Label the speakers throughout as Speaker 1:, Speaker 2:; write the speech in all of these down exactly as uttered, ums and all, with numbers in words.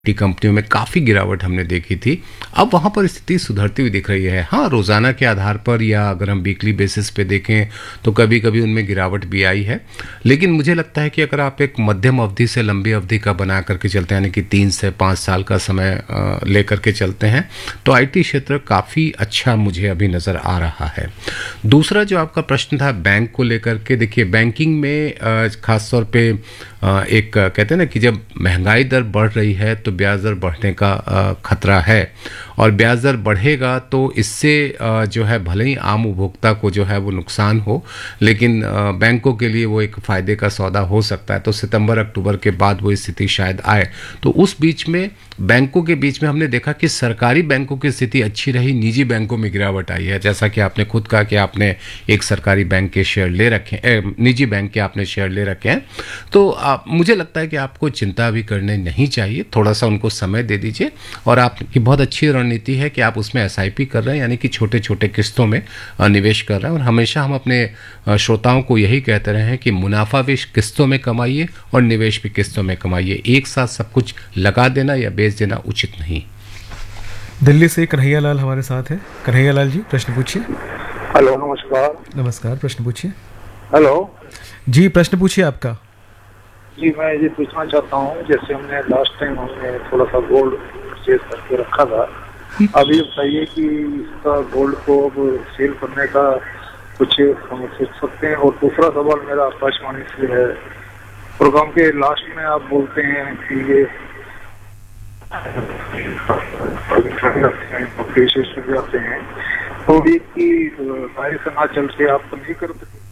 Speaker 1: T कंपनियों में काफ़ी गिरावट हमने देखी थी। अब वहाँ पर स्थिति सुधरती हुई दिख रही है। हाँ, रोज़ाना के आधार पर या अगर हम वीकली बेसिस पे देखें तो कभी कभी उनमें गिरावट भी आई है, लेकिन मुझे लगता है कि अगर आप एक मध्यम अवधि से लंबी अवधि का बना करके चलते हैं, यानी कि तीन से पाँच साल का समय ले करके चलते हैं, तो आईटी क्षेत्र काफ़ी अच्छा मुझे अभी नज़र आ रहा है। दूसरा जो आपका प्रश्न था बैंक को लेकर के, देखिए बैंकिंग में ख़ासतौर पर एक कहते हैं ना कि जब महंगाई दर बढ़ रही है तो ब्याज दर बढ़ने का खतरा है, और ब्याज दर बढ़ेगा तो इससे जो है भले ही आम उपभोक्ता को जो है वो नुकसान हो, लेकिन बैंकों के लिए वो एक फ़ायदे का सौदा हो सकता है। तो सितंबर अक्टूबर के बाद वो स्थिति शायद आए। तो उस बीच में बैंकों के बीच में हमने देखा कि सरकारी बैंकों की स्थिति अच्छी रही, निजी बैंकों में गिरावट आई है। जैसा कि आपने खुद कहा कि आपने एक सरकारी बैंक के शेयर ले रखे हैं, निजी बैंक के आपने शेयर ले रखे हैं, तो आप, मुझे लगता है कि आपको चिंता भी करने नहीं चाहिए। थोड़ा सा उनको समय दे दीजिए, और आपकी बहुत अच्छी रणनीति है कि आप उसमें एस आई पी कर रहे हैं, यानी कि छोटे छोटे किस्तों में निवेश कर रहे हैं। और हमेशा हम अपने श्रोताओं को यही कहते रहे हैं कि मुनाफा भी किस्तों में कमाइए और निवेश भी किस्तों में कमाइए। एक साथ सब कुछ लगा देना या बेच देना उचित नहीं।
Speaker 2: दिल्ली से कन्हैया लाल हमारे साथ है। कन्हैया लाल जी, प्रश्न पूछिए।
Speaker 3: हेलो, नमस्कार।
Speaker 2: नमस्कार, प्रश्न पूछिए।
Speaker 3: हेलो
Speaker 2: जी, प्रश्न पूछिए आपका।
Speaker 3: जी, मैं ये पूछना चाहता हूँ, जैसे हमने लास्ट टाइम हमने थोड़ा सा गोल्ड परचेज करके रखा था, अभी बताइए कि इसका गोल्ड को अब सेल करने का कुछ हम सोच सकते हैं। और दूसरा सवाल मेरा आकाशवाणी से है, प्रोग्राम के लास्ट में आप बोलते हैं कि ये जाते हैं तो ये की बारिश ना चल के आप तो नहीं कर सकते।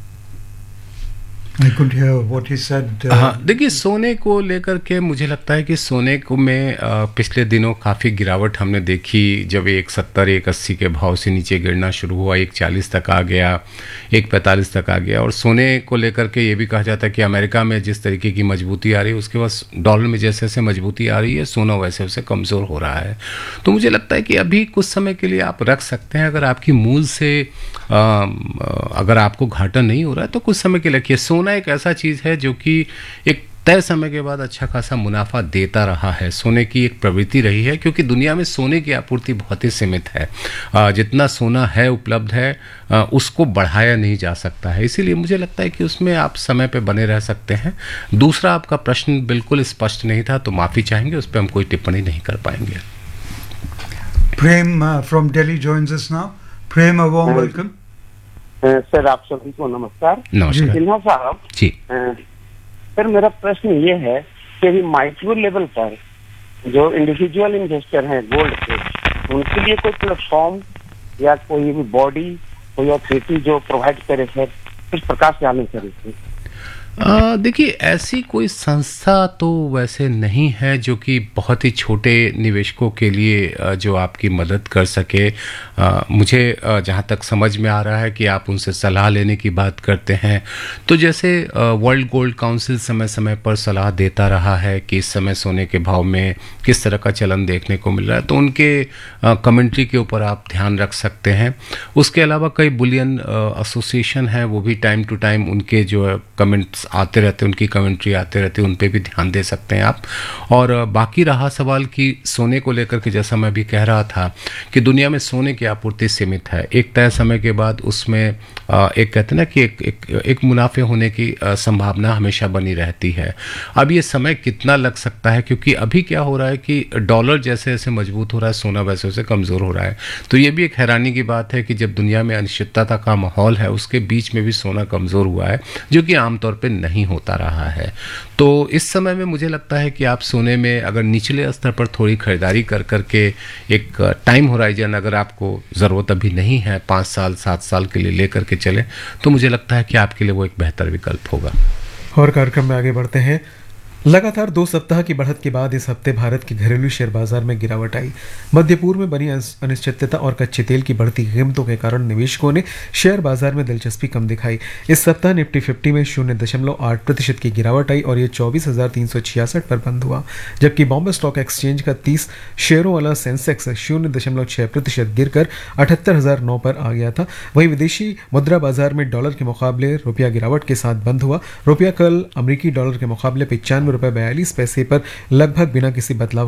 Speaker 4: I could hear what he said. uh,
Speaker 1: हाँ, देखिए सोने को लेकर के मुझे लगता है कि सोने को में आ, पिछले दिनों काफ़ी गिरावट हमने देखी। जब एक सत्तर एक अस्सी के भाव से नीचे गिरना शुरू हुआ, एक चालीस तक आ गया, एक पैंतालीस तक आ गया। और सोने को लेकर के ये भी कहा जाता है कि अमेरिका में जिस तरीके की मजबूती आ रही है, उसके बाद डॉलर में जैसे जैसे मजबूती आ रही है, सोना वैसे वैसे कमज़ोर हो रहा है। तो मुझे लगता है कि अभी कुछ समय के लिए आप रख सकते हैं। अगर आपकी मूल से आ, अगर आपको घाटा नहीं हो रहा है तो कुछ समय के लिए रखिए। सोना एक ऐसा चीज़ है जो कि एक तय समय के बाद अच्छा खासा मुनाफा देता रहा है। सोने की एक प्रवृत्ति रही है, क्योंकि दुनिया में सोने की आपूर्ति बहुत ही सीमित है। आ, जितना सोना है उपलब्ध है आ, उसको बढ़ाया नहीं जा सकता है। इसीलिए मुझे लगता है कि उसमें आप समय पे बने रह सकते हैं। दूसरा, आपका प्रश्न बिल्कुल स्पष्ट नहीं था, तो माफ़ी चाहेंगे, उस पर हम कोई टिप्पणी नहीं कर पाएंगे।
Speaker 4: Prem uh, from Delhi joins us now. Prem, a warm welcome.
Speaker 5: Sir, आप सभी को नमस्कार।
Speaker 1: नमस्कार
Speaker 5: सिन्हा साहब
Speaker 1: जी।
Speaker 5: सर, मेरा प्रश्न ये है कि अभी माइक्रो लेवल पर जो इंडिविजुअल इन्वेस्टर हैं गोल्ड के, उनके लिए कोई प्लेटफॉर्म या कोई भी बॉडी, कोई अथॉरिटी जो प्रोवाइड करे सर, किस प्रकार से आने सर इसमें?
Speaker 1: देखिए, ऐसी कोई संस्था तो वैसे नहीं है जो कि बहुत ही छोटे निवेशकों के लिए जो आपकी मदद कर सके। आ, मुझे जहाँ तक समझ में आ रहा है कि आप उनसे सलाह लेने की बात करते हैं, तो जैसे वर्ल्ड गोल्ड काउंसिल समय समय पर सलाह देता रहा है कि इस समय सोने के भाव में किस तरह का चलन देखने को मिल रहा है, तो उनके कमेंट्री के ऊपर आप ध्यान रख सकते हैं। उसके अलावा कई बुलियन एसोसिएशन हैं, वो भी टाइम टू टाइम उनके जो कमेंट्स आते रहते, उनकी कमेंट्री आते रहते, उन पे भी ध्यान दे सकते हैं आप। और बाकी रहा सवाल कि सोने को लेकर के, जैसा मैं भी कह रहा था कि दुनिया में सोने की आपूर्ति सीमित है। एक तय समय के बाद उसमें एक कहते हैं ना कि एक एक, एक मुनाफे होने की संभावना हमेशा बनी रहती है। अब ये समय कितना लग सकता है, क्योंकि अभी क्या हो रहा है कि डॉलर जैसे जैसे मजबूत हो रहा है, सोना वैसे वैसे कमज़ोर हो रहा है। तो ये भी एक हैरानी की बात है कि जब दुनिया में अनिश्चितता का माहौल है, उसके बीच में भी सोना कमज़ोर हुआ है, जो कि आमतौर पर नहीं होता रहा है। तो इस समय में मुझे लगता है कि आप सोने में अगर निचले स्तर पर थोड़ी खरीदारी कर करके एक टाइम होराइजन अगर आपको ज़रूरत अभी नहीं है, पाँच साल सात साल के लिए लेकर के चलें, तो मुझे लगता है कि आपके लिए वो एक बेहतर विकल्प होगा।
Speaker 2: और कार्यक्रम में आगे बढ़ते हैं। लगातार दो सप्ताह की बढ़त के बाद इस हफ्ते भारत के घरेलू शेयर बाजार में गिरावट आई। मध्य पूर्व में बनी अनिश्चितता और कच्चे तेल की बढ़ती कीमतों के कारण निवेशकों ने शेयर बाजार में दिलचस्पी कम दिखाई। इस सप्ताह निफ्टी फिफ्टी में शून्य दशमलव आठ प्रतिशत की गिरावट आई और ये चौबीस हजार तीन सौ छियासठ पर बंद हुआ, जबकि बॉम्बे स्टॉक एक्सचेंज का तीस शेयरों वाला सेंसेक्स शून्य दशमलव छह प्रतिशत गिरकर अठहत्तर हजार नौ पर आ गया था। वहीं विदेशी मुद्रा बाजार में डॉलर के मुकाबले रुपया गिरावट के साथ बंद हुआ। रुपया कल अमरीकी डॉलर के मुकाबले पिचानवे रुपए बयालीस पैसे पर लगभग बिना किसी बदलाव